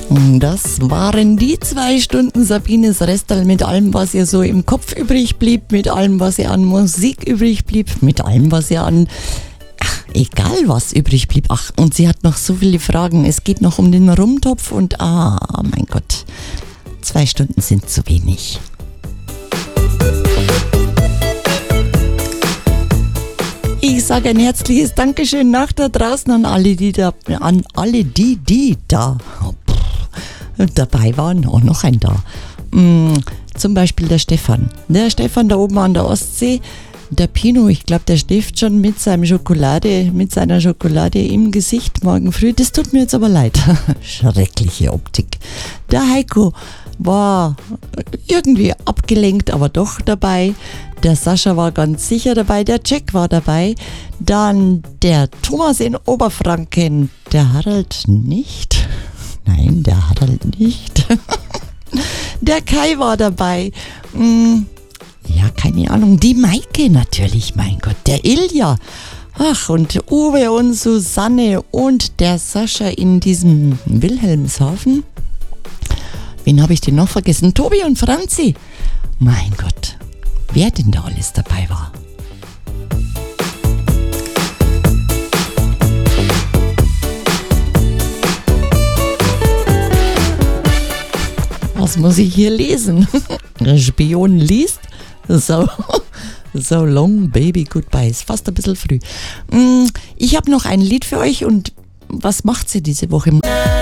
Das waren die 2 Stunden Sabines Restal mit allem, was ihr so im Kopf übrig blieb, mit allem, was ihr an Musik übrig blieb, mit allem, was ihr an, egal was übrig blieb. Ach, und sie hat noch so viele Fragen. Es geht noch um den Rumtopf und, mein Gott, 2 Stunden sind zu wenig. Ich sage ein herzliches Dankeschön nach da draußen an alle, die da dabei waren. Oh, noch ein da. Zum Beispiel der Stefan. Der Stefan da oben an der Ostsee. Der Pino, ich glaube, der schläft schon mit seiner Schokolade im Gesicht morgen früh. Das tut mir jetzt aber leid. Schreckliche Optik. Der Heiko war irgendwie abgelenkt, aber doch dabei. Der Sascha war ganz sicher dabei. Der Jack war dabei. Dann der Thomas in Oberfranken. Der Harald nicht. Nein, der Harald nicht. Der Kai war dabei. Ja, keine Ahnung. Die Maike natürlich, mein Gott. Der Ilja. Ach, und Uwe und Susanne und der Sascha in diesem Wilhelmshaven. Wen habe ich denn noch vergessen? Tobi und Franzi. Mein Gott, wer denn da alles dabei war. Was muss ich hier lesen? Spion liest. So long, baby, goodbye. Ist fast ein bisschen früh. Ich habe noch ein Lied für euch und was macht sie diese Woche?